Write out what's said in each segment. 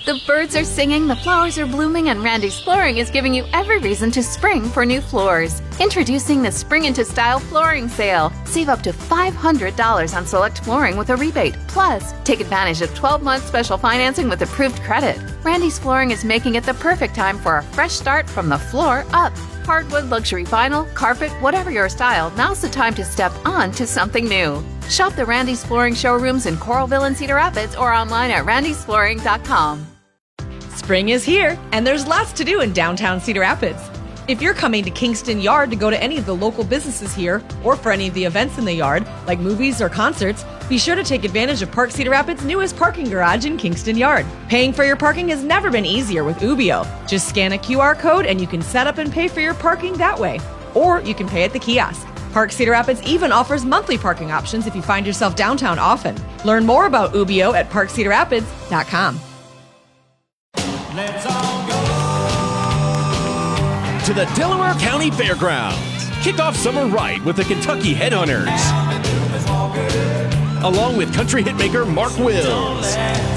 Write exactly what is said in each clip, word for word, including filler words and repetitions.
The birds are singing, the flowers are blooming, and Randy's Flooring is giving you every reason to spring for new floors. Introducing the Spring Into Style Flooring Sale. Save up to five hundred dollars on select flooring with a rebate. Plus, take advantage of twelve-month special financing with approved credit. Randy's Flooring is making it the perfect time for a fresh start from the floor up. Hardwood, luxury vinyl, carpet, whatever your style, now's the time to step on to something new. Shop the Randy's Flooring showrooms in Coralville and Cedar Rapids or online at randys flooring dot com. Spring is here, and there's lots to do in downtown Cedar Rapids. If you're coming to Kingston Yard to go to any of the local businesses here, or for any of the events in the yard, like movies or concerts, be sure to take advantage of Park Cedar Rapids' newest parking garage in Kingston Yard. Paying for your parking has never been easier with Ubio. Just scan a Q R code and you can set up and pay for your parking that way. Or you can pay at the kiosk. Park Cedar Rapids even offers monthly parking options if you find yourself downtown often. Learn more about Ubio at park cedar rapids dot com. Let's all go to the Delaware County Fairgrounds. Kick off summer right with the Kentucky Headhunters, along with country hitmaker Mark Wills.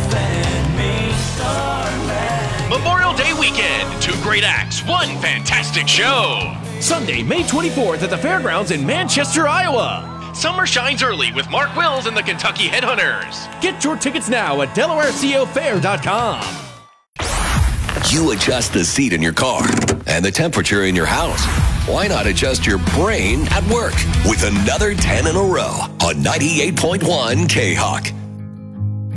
Memorial Day weekend, two great acts, one fantastic show. Sunday, May twenty-fourth at the Fairgrounds in Manchester, Iowa. Summer shines early with Mark Wills and the Kentucky Headhunters. Get your tickets now at delaware co fair dot com. You adjust the seat in your car and the temperature in your house. Why not adjust your brain at work with another ten in a row on ninety-eight point one K-Hawk?